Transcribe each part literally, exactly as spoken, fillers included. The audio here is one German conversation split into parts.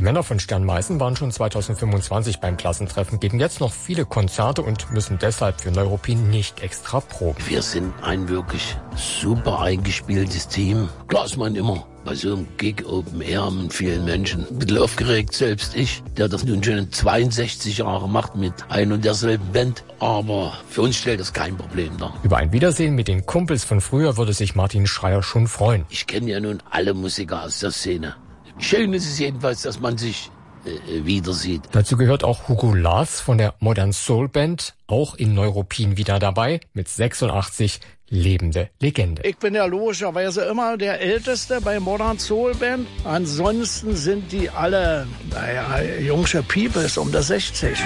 Männer von Stern Meißen waren schon zweitausendfünfundzwanzig beim Klassentreffen, geben jetzt noch viele Konzerte und müssen deshalb für Neuruppin nicht extra proben. Wir sind ein wirklich super eingespieltes Team. Klar ist man immer bei so einem Gig Open Air mit vielen Menschen ein bisschen aufgeregt, selbst ich, der das nun schon zweiundsechzig Jahre macht mit ein und derselben Band. Aber für uns stellt das kein Problem dar. Über ein Wiedersehen mit den Kumpels von früher würde sich Martin Schreier schon freuen. Ich kenne ja nun alle Musiker aus der Szene. Schön ist es jedenfalls, dass man sich äh, wieder sieht. Dazu gehört auch Hugo Lars von der Modern Soul Band, auch in Neuruppin wieder dabei, mit sechsundachtzig, lebende Legende. Ich bin ja logischerweise immer der Älteste bei Modern Soul Band. Ansonsten sind die alle, naja, jungsche Piepes um das sechzig.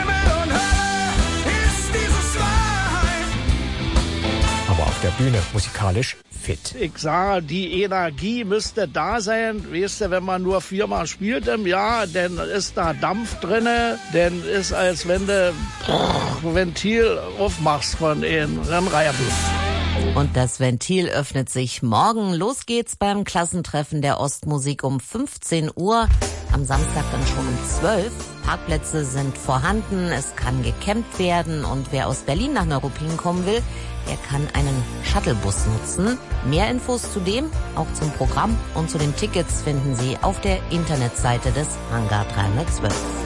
Aber auf der Bühne musikalisch fit. Ich sage, die Energie müsste da sein. Weißt du, wenn man nur viermal spielt im Jahr, dann ist da Dampf drinne, dann ist, als wenn du ein Ventil aufmachst von den Rennreifen. Und das Ventil öffnet sich morgen. Los geht's beim Klassentreffen der Ostmusik um fünfzehn Uhr. Am Samstag dann schon um zwölf. Parkplätze sind vorhanden, es kann gecampt werden. Und wer aus Berlin nach Neuruppin kommen will, der kann einen Shuttlebus nutzen. Mehr Infos zu dem, auch zum Programm und zu den Tickets finden Sie auf der Internetseite des Hangar dreihundertzwölf.